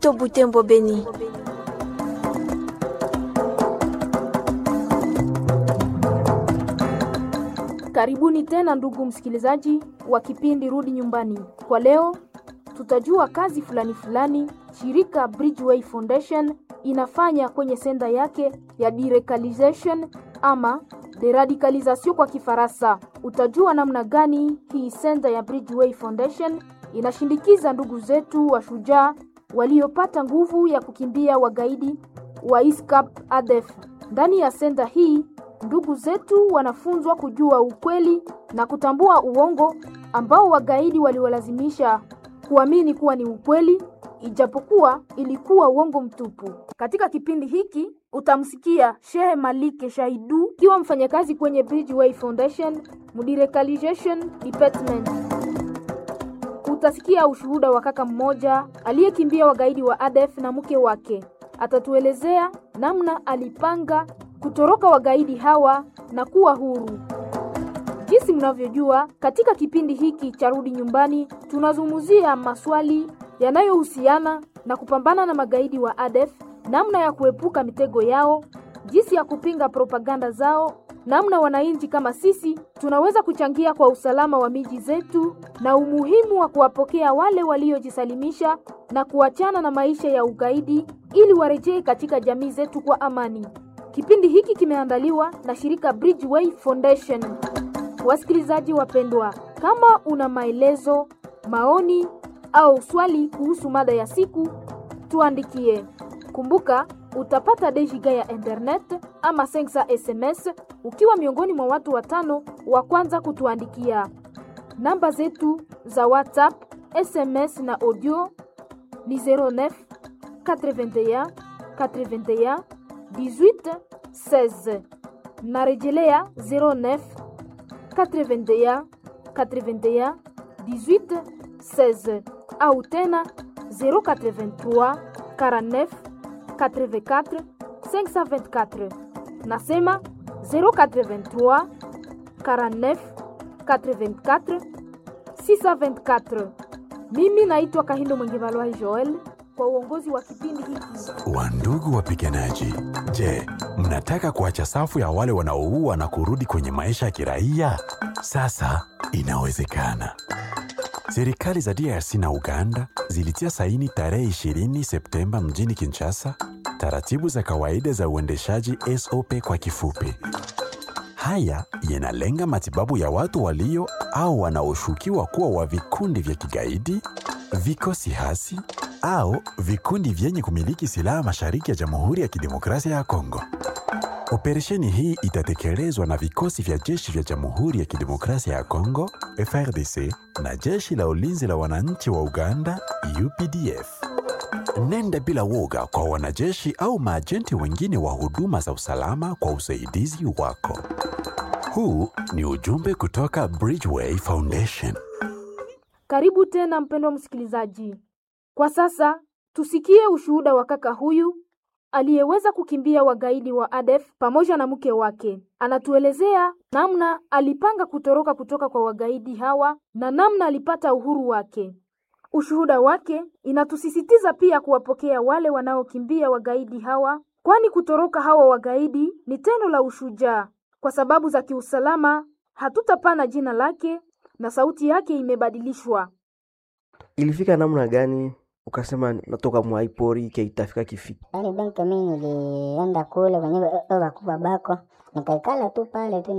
Moto Butembo Beni. Karibuni tena ndugu msikilizaji wa kipindi Rudi Nyumbani. Kwa leo tutajua kazi fulani shirika Bridgeway Foundation inafanya kwenye senda yake ya deradicalization ama deradicalization kwa Kifaransa. Utajua namna gani hii senda ya Bridgeway Foundation inashindikiza ndugu zetu wa shujaa waliopata nguvu ya kukimbia wagaidi wa ISCAP ADF. Ndani ya senda hii ndugu zetu wanafunzwa kujua ukweli na kutambua uongo ambao wagaidi waliwalazimisha kuamini kuwa ni ukweli, ijapokuwa ilikuwa uongo mtupu. Katika kipindi hiki utamsikia Shehe Malike Shahidu kiwa mfanyakazi kwenye Bridgeway Foundation Deradicalization Department. Utasikia ushuhuda wa kaka mmoja aliyekimbia wagaidi wa ADF na mke wake. Atatuelezea namna alipanga kutoroka wagaidi hawa na kuwa huru. Jinsi mnavyojua, katika kipindi hiki cha Rudi Nyumbani tunazungumzia maswali yanayohusiana na kupambana na magaidi wa ADF, namna ya kuepuka mitego yao, jinsi ya kupinga propaganda zao, namna wananchi kama sisi tunaweza kuchangia kwa usalama wa miji zetu, na umuhimu wa kuwapokea wale waliojisalimisha na kuachana na maisha ya ugaidi ili warejee katika jamii zetu kwa amani. Kipindi hiki kimeandaliwa na shirika Bridgeway Foundation. Wasikilizaji wapendwa, kama una maelezo, maoni au swali kuhusu mada ya siku, tuandikie. Kumbuka, utapata dejiga ya internet ama 5 SMS ukiwa miongoni mwa watu 5 wa kwanza kutuandikia. Namba zetu za WhatsApp, SMS na audio ni 09 81 81 18 16. Narejelea 09 81 81 18 16 au tena 083 49 84 524. Nasema 083 49 84 624. Mimi naitwa Kahindo Mwengevalwa Joel kwa uongozi wa kipindi hiki. Wandugu wapiganaji, je, mnataka kuacha safu ya wale wanaoua na kurudi kwenye maisha ya kiraia? Sasa inawezekana. Serikali za DRC na Uganda zilitia saini tarehe 20 Septemba mjini Kinshasa taratibu za kawaida za uendeshaji SOP kwa kifupi. Haya yanalenga matibabu ya watu walio au wanaoshukiwa kuwa wa vikundi vya kigaidi, vikosi hasi au vikundi vyenye kumiliki silaha mashariki ya Jamhuri ya Kidemokrasia ya Kongo. Operesheni hii itatekelezwa na vikosi vya jeshi vya Jamhuri ya Kidemokrasia ya Kongo, FARDC, na jeshi la ulinzi la wananchi wa Uganda, UPDF. Nenda bila woga kwa wanajeshi au maajenti wengine wa huduma za usalama kwa usaidizi wako. Huu ni ujumbe kutoka Bridgeway Foundation. Karibu tena mpendwa msikilizaji. Kwa sasa tusikie ushuhuda wa kaka huyu aliyeweza kukimbia wagaidi wa ADF pamoja na mke wake. Anatuelezea namna alipanga kutoroka kutoka kwa wagaidi hawa na namna alipata uhuru wake. Ushuhuda wake inatusisitiza pia kuwapokea wale wanaokimbia wagaidi hawa, kwani kutoroka hawa wagaidi ni tendo la ushujaa. Kwa sababu za kiusalama hatutapana jina lake na sauti yake imebadilishwa. Ilifika namna gani ukasema natoka mwaipori ke itafika kifiki? Yaani banka mimi nilienda kule kwenye wakubwa bako, nikaikala tu pale tu,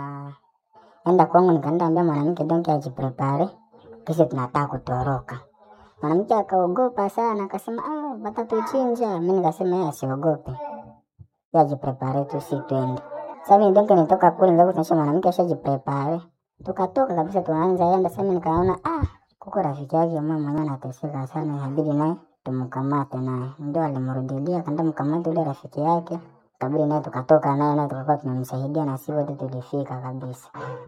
nikaenda kwangu, nikaenda ambia mwanamke donki ajiprepare kisha tunataka kutoroka. Mwanamke akaogopa sana, akasema watatuchinja. Mimi nikasema yeye asiogope, yeye ajiprepare tu, si twende. Sasa mimi donki nitoka kule, ndio kuonyesha mwanamke ashajiprepare, tukatoka kabisa, tuanza yenda. Sasa mimi nikaona kuko rafiki yake mama mwenyewe anateseka sana, inabidi naye tumkamate naye. Ndio alimrudilia kanda mkamate yule rafiki yake, kabla naye tukatoka naye na tukakuwa tunamsaidia, na sisi wote tulifika kabisa.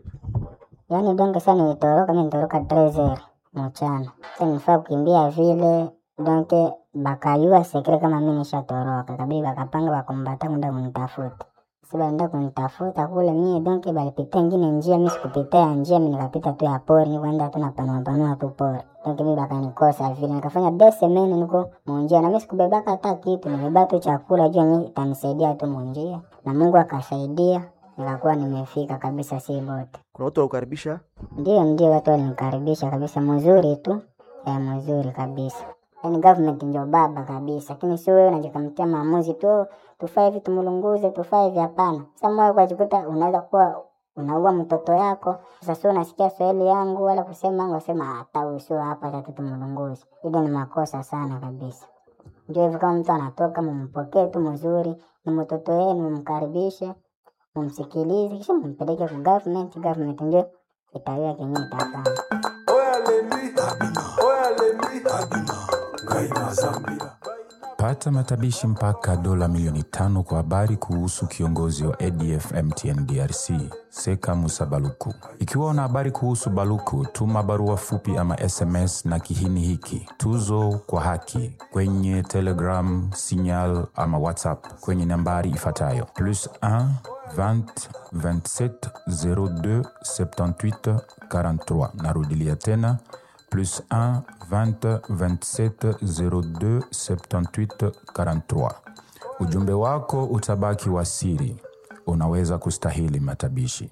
Yaani donge sana nitoroka, mimi nitoroka 13h mchana. Sasa nifaa kukimbia vile donge bakayua sekre kama mimi nishatoroka, kabla bakapanga bakumbata kwenda kunitafuta. Sasa ndio kunitafuta kule mimi donc balipita ingine njia, mimi sikupita ya njia, mimi nikapita tu ya pori, nikaenda tu napanua tu pori. Donc mimi bakanikosa vile, nikafanya 2 semaines niko munjia, na mimi sikubebaka hata kitu, nibeba tu chakula juu ni itanisaidia tu munjia, na Mungu akasaidia, nikakuwa nimefika kabisa si bote. Kuna watu wakukaribisha? Ndio watu walinikaribisha kabisa, mzuri tu, mzuri kabisa. Yaani government ndio baba kabisa, lakini sio wewe unajikamtia maamuzi tu tufanye vitu mulunguze tufanye hivi, hapana. Sasa moyo kwa jikuta unaweza kuwa unaua mtoto yako. Sasa sio unasikia swali yangu wala kusema yangu sema hata usio hapa hata tumulunguze. Hilo ni makosa sana kabisa. Ndio hivyo, kama mtu anatoka mumpokee tu mzuri, ni mtoto wenu, mkaribishe, mumsikilize, kisha mpeleke kwa government ndio itawia kenye itafanya. Pata matabishi mpaka dola milioni 5 kwa habari kuhusu kiongozi wa ADF MTN DRC, Seka Musa Baluku. Ikiwa una habari kuhusu Baluku, tuma barua fupi ama SMS na kihini hiki tuzo kwa haki kwenye Telegram, Signal ama WhatsApp kwenye nambari ifuatayo +1 20 27 02 78 43. Narudilia tena +1 20 27 02 78 43. Ujumbe wako utabaki wa siri. Unaweza kustahili matabishi.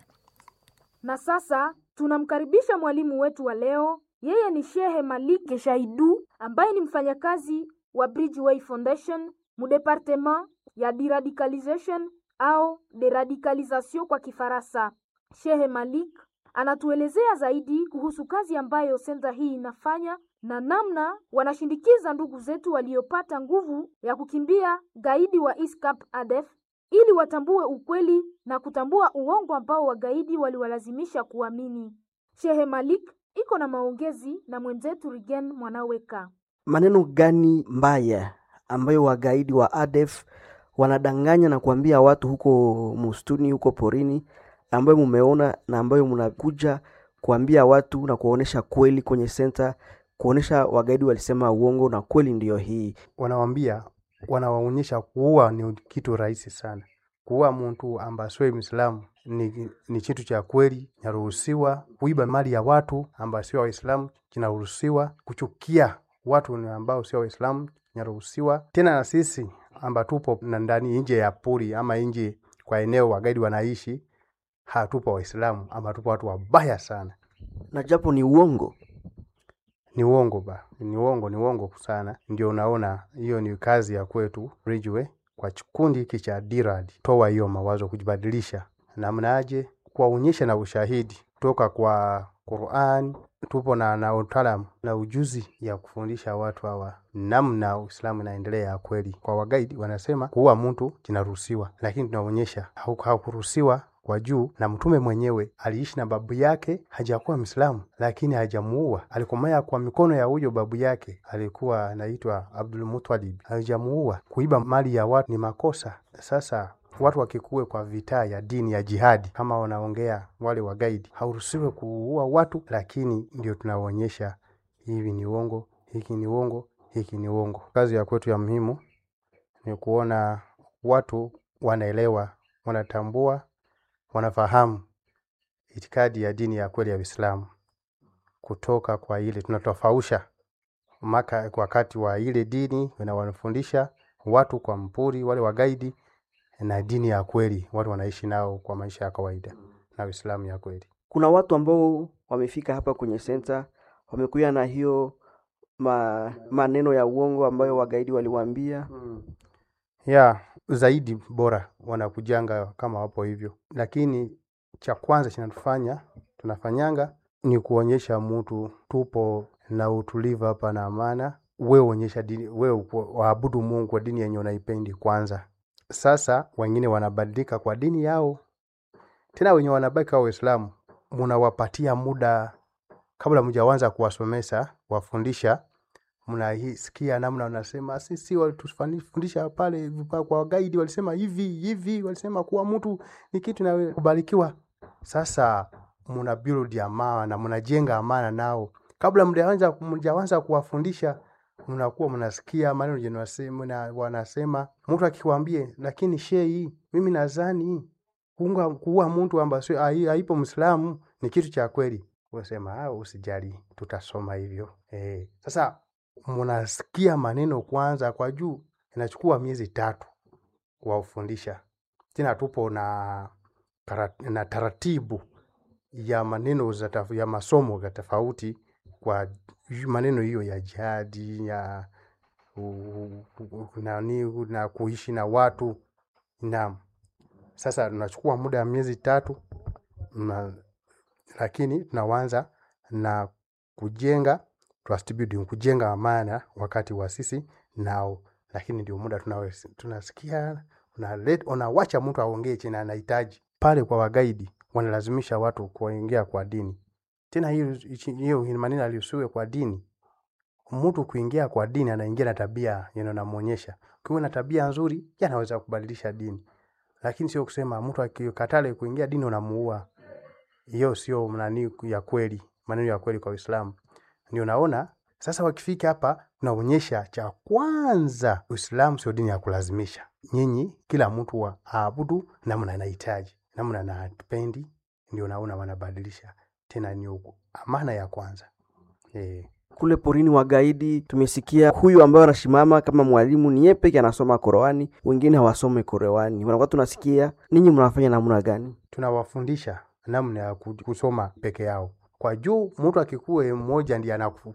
Na sasa tunamkaribisha mwalimu wetu wa leo. Yeye ni Shehe Malik Shaidu ambaye ni mfanyakazi wa Bridgeway Foundation mu departement ya deradicalization au deradicalisation kwa Kifaransa. Shehe Malik anatuelezea zaidi kuhusu kazi ambayo senta hii inafanya na namna wanashindikiza ndugu zetu waliopata nguvu ya kukimbia gaidi wa ISCAP ADF ili watambue ukweli na kutambua uongo ambao wagaidi waliwalazimisha kuamini. Shehe Malik iko na maongezi na mwenzetu Rigen Mwanaweka. Maneno gani mbaya ambayo wagaidi wa ADF wanadanganya na kuambia watu huko mustuni, huko porini, ambayo mumeona na ambayo mnakuja kuambia watu na kuonesha kweli kwenye center, kuonesha wagaidi walisema uongo na kweli ndio hii? Wanawaonyesha kuua ni kitu rahisi sana. Kuua mtu ambaye sio Muislamu ni kitu cha kweli, kinaruhusiwa. Kuiba mali ya watu ambao sio Waislamu kinaruhusiwa. Kuchukia watu ambao sio Waislamu kinaruhusiwa. Tena na sisi ambao tupo ndani nje ya pori ama nje kwa eneo wagaidi wanaishi, hatupo Waislamu ama tupo watu wabaya sana. Na japo ni uongo. Ni uongo sana. Ndio unaona hiyo ni kazi ya kwetu Bridgeway kwa kikundi hiki cha Dirad. Toa hiyo mawazo kujibadilisha. Namna aje kuwaonyesha na ushahidi kutoka kwa Qur'an. Tupo na utaalamu na ujuzi ya kufundisha watu hawa namna Uislamu inaendelea kweli. Kwa wagaidi wanasema kuua mtu kinaruhusiwa, lakini tunaonyesha haukuruhusiwa kwa juu, na mtume mwenyewe aliishi na babu yake, hajakuwa Muislamu lakini hajamuua. Alikomaya kwa mikono ya huyo babu yake, alikuwa anaitwa Abdul Muttalib, hajamuua. Kuiba mali ya watu ni makosa. Sasa watu wakikue kwa vita ya dini ya jihadi kama wanaongea wale wagaidi, hauruhusiwi kuua watu, lakini ndio tunaonyesha hivi ni uongo, hiki ni uongo, hiki ni uongo. Kazi ya kwetu ya muhimu ni kuona watu wanaelewa, wanatambua, wanafahamu itikadi ya dini ya kweli ya Uislamu. Kutoka kwa ile tunatofausha maka wakati wa ile dini wanafundisha watu kwa mpuri wale wagaidi na dini ya kweli watu wanaishi nao kwa maisha ya kawaida na Uislamu ya kweli. Kuna watu ambao wamefika hapa kwenye center, wamekuja na hiyo maneno ya uongo ambayo wagaidi waliwaambia. Zaidi bora wanakujanga kama wapo hivyo. Lakini cha kwanza tunafanyanga ni kuonyesha mtu tupo na utulivu hapa na amana. Wewe onyesha dini, wewe waabudu Mungu kwa dini yenye unaipendi kwanza. Sasa wengine wanabadilika kwa dini yao. Tena wenye wanabaki wa Uislamu, mnawapatia muda kabla mjaanza kuwasomesha, wafundisha. Mnasikia namna wanasema sisi walitufundisha pale kwa wagaidi walisema hivi, walisema kuwa mtu ni kitu na kubarikiwa. Sasa mna build amana na mnajenga amana nao. Kabla mjaanza kuwafundisha, mnakuwa mnasikia maneno yenye wanasema, mtu akikwambia lakini shehi, mimi nadhani kuua mtu ambaye sio haipo Muislamu ni kitu cha kweli. Unasema usijali, tutasoma hivyo. Sasa mnasikia maneno kwanza kwa juu, inachukua miezi 3 kuwafundisha. Tena tupo na taratibu ya maneno ya masomo ya tofauti kwa maneno hiyo ya jihadi, ya na kuishi na watu. Naam. Sasa tunachukua muda wa miezi 3 lakini tunaanza na kujenga trust building, kujenga amana wakati wa sisi nao. Lakini ndio muda tunasikia unawacha mtu aongee chini anahitaji. Pale kwa wagaidi wanalazimisha watu kuingia kwa dini. Tena hiyo maneno aliusiwe kwa dini. Mtu kuingia kwa dini anaingia na tabia inamuonyesha. Ukiwa na tabia nzuri, anaweza kubadilisha dini. Lakini sio kusema mtu akikatale kuingia dini unamuua. Hiyo sio maneno ya kweli, maneno ya kweli kwa Uislamu. Ndio naona sasa wakifika hapa tunaonyesha cha kwanza, Uislamu sio dini ya kulazimisha. Nyinyi kila mtu aabudu namna anahitaji, namna anapendi. Ndio naona wanabadilisha. Tena ni huko amana ya kwanza. Kule porini wagaidi tumesikia huyu ambaye anashimama kama mwalimu ni yeye pekee anasoma Qur'ani, wengine hawasome Qur'ani. Wanakuwa tunasikia ninyi mnafanya namna gani? Tunawafundisha namna ya kusoma peke yao. Kwa juu mtu akikuwe mmoja ndiye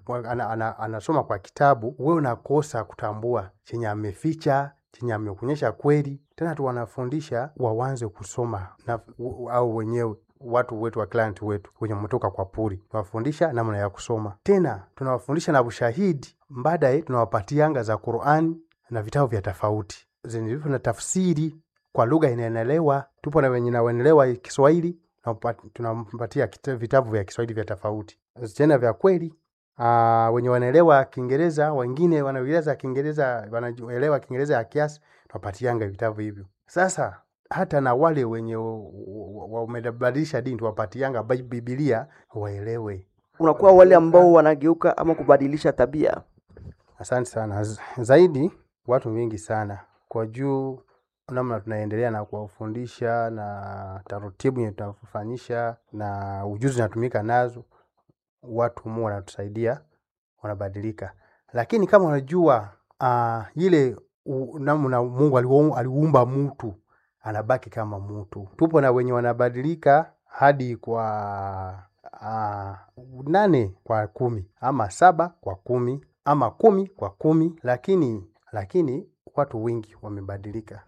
anasoma kwa kitabu, wewe unakosa kutambua chenye ameficha, chenye amekuonyesha kweli. Tena tuwanafundisha waanze kusoma au wenyewe watu wetu wa client wetu wenye mtoka kwa puri. Tunawafundisha namna ya kusoma. Tena tunawafundisha na ushahidi. Baadaye tunawapatia anga za Qur'an na vitabu vya tofauti. Zenye na tafsiri kwa lugha inaelewa. Tupo na wenye wanaelewa Kiswahili na tunampatia vitabu vya Kiswahili vya tofauti. Tena vya kweli. Wenye wanaelewa Kiingereza, wengine wanaeleza Kiingereza, wanaelewa Kiingereza ya kiasi, tunapatia anga vitabu hivyo. Sasa hata na wale wenye wamebadilisha dini tuwapatianga Biblia waelewe. Unakuwa wale ambao wanageuka ama kubadilisha tabia. Asante sana. Zaidi watu wengi sana. Kwa juu namna tunaendelea na kuwafundisha na taratibu tunafanyisha na ujuzi natumika nazo, watu mmoja wanatusaidia wanabadilika. Lakini kama unajua ile namna Mungu aliumba mtu anabaki kama mtu. Tupo na wenye wanabadilika hadi kwa 8 kwa 10 ama 7 kwa 10 ama 10 kwa 10, lakini watu wengi wamebadilika.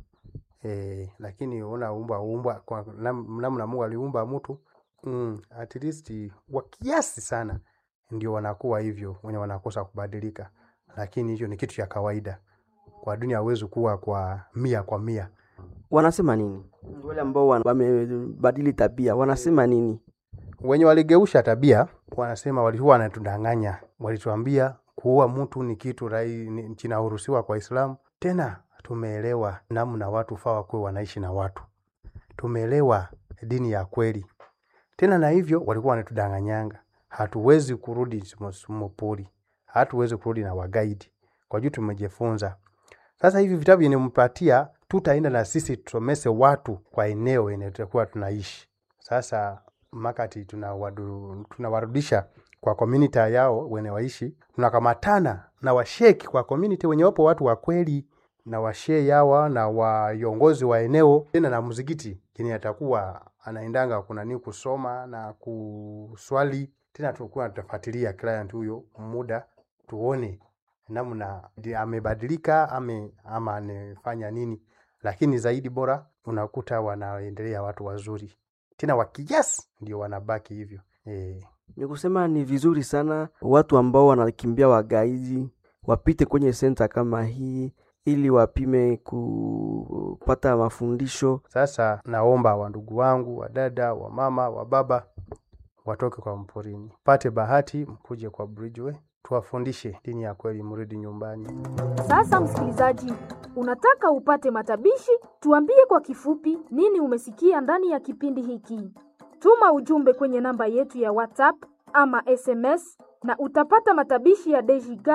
Lakini unaumba kwa namna Mungu aliumba mtu, at least wa kiasi sana ndio wanakuwa hivyo, wenye wanakosa kubadilika. Lakini hiyo ni kitu cha kawaida. Kwa dunia hauwezi kuwa kwa 100%. Wanasema nini? Wale ambao wamebadili tabia wanasema nini? Wenye waligeusha tabia wanasema walikuwa wanatudanganya. Walituambia kuua mtu ni kitu kinaruhusiwa kwa Uislamu. Tena tumeelewa namna watu faa kwa wanaishi na watu. Tumeelewa dini ya kweli. Tena na hivyo walikuwa wanatudanganyanga. Hatuwezi kurudi mopori. Hatuwezi kurudi na wagaidi. Kwa juu tumejifunza. Sasa hivi vitabu vinampatia tutaenda na sisi tusomese watu kwa eneo inayokuwa tunaishi. Sasa makati tunawarudisha kwa community yao wenye waishi, tunakamatana na washeki kwa community wenye wapo watu wa kweli na washe yawa na viongozi wa eneo. Tena na muzikiti kini atakuwa anaendanga kuna kusoma na kuswali. Tena tulikuwa tutafuatilia client huyo muda tuone namna amebadilika ama anafanya nini. Lakini zaidi bora unakuta wanaendelea watu wazuri. Tena wakiasi ndio wanabaki hivyo. Ni kusema ni vizuri sana watu ambao wanakimbia wagaidi wapite kwenye center kama hii ili wapime kupata mafundisho. Sasa naomba wa ndugu wangu, wa dada, wa mama, wa baba watoke kwa mporini. Pate bahati mkuje kwa Bridgeway. Tuwafundishe dini ya kweli, mrudi nyumbani. Sasa msikilizaji, unataka upate matabishi? Tuambie kwa kifupi nini umesikia ndani ya kipindi hiki. Tuma ujumbe kwenye namba yetu ya WhatsApp ama SMS na utapata matabishi ya Dejiga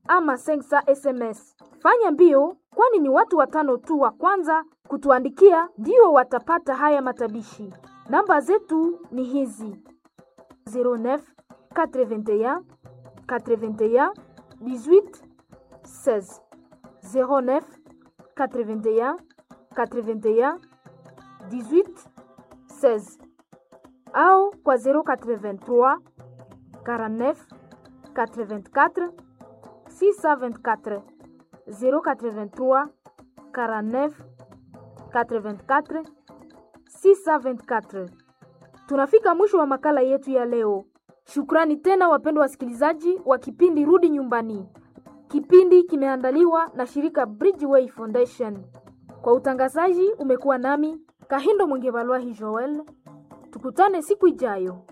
ama 500 SMS. Fanya mbio, kwani ni watu 5 tu wa kwanza kutuandikia ndio watapata haya matabishi. Namba zetu ni hizi: 09 81 81 18 16, 09 81 81 18 16, au kwa 083 49 84 624, 083 49 84 624. Tunafika mwisho wa makala yetu ya leo. Shukrani tena wapendwa wasikilizaji wa kipindi Rudi Nyumbani. Kipindi kimeandaliwa na shirika Bridgeway Foundation. Kwa utangazaji umekuwa nami Kahindo Mwengevalwahi Joel. Tukutane siku ijayo.